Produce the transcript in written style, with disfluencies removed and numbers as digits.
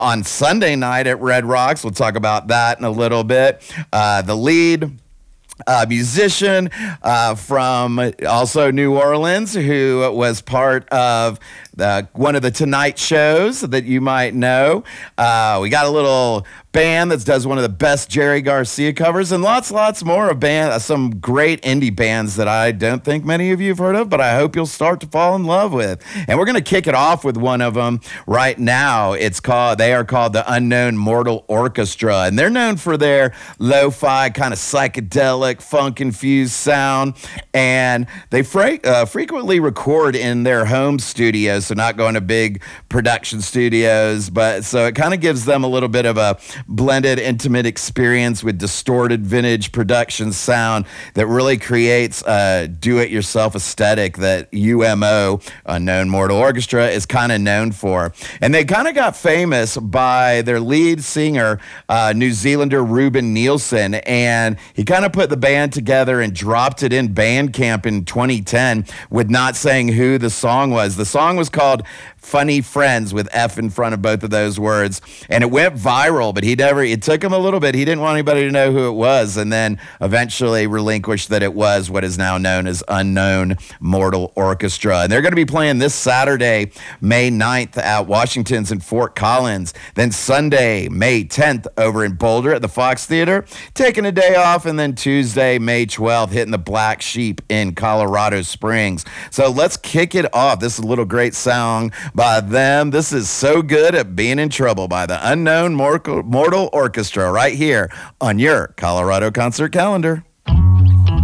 on Sunday night at Red Rocks. We'll talk about that in a little bit. The lead musician from also New Orleans, who was part of one of the Tonight shows that you might know. We got a little band that does one of the best Jerry Garcia covers, and lots more of some great indie bands that I don't think many of you have heard of, but I hope you'll start to fall in love with. And we're going to kick it off with one of them right now. They are called the Unknown Mortal Orchestra, and they're known for their lo-fi kind of psychedelic funk-infused sound, and they frequently record in their home studios, so not going to big production studios, but so it kind of gives them a little bit of a blended, intimate experience with distorted vintage production sound that really creates a do-it-yourself aesthetic that UMO, Unknown Mortal Orchestra, is kind of known for. And they kind of got famous by their lead singer, New Zealander Ruben Nielsen, and he kind of put the band together and dropped it in Bandcamp in 2010 with not saying who the song was. The song was called Funny Friends, with F in front of both of those words, and it went viral, but it took him a little bit. He didn't want anybody to know who it was, and then eventually relinquished that it was what is now known as Unknown Mortal Orchestra. And they're going to be playing this Saturday, May 9th at Washington's in Fort Collins, then Sunday, May 10th over in Boulder at the Fox Theater, taking a day off, and then Tuesday, May 12th, hitting the Black Sheep in Colorado Springs. So let's kick it off. This is a little great song by them. This is So Good at Being in Trouble by the Unknown Mortal Orchestra right here on your Colorado Concert Calendar.